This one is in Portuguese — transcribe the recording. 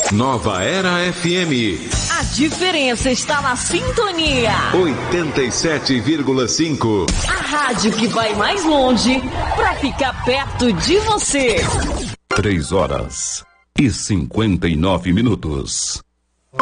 Nova Era FM. A diferença está na sintonia. 87,5. A rádio que vai mais longe para ficar perto de você. 3 horas e 59 minutos.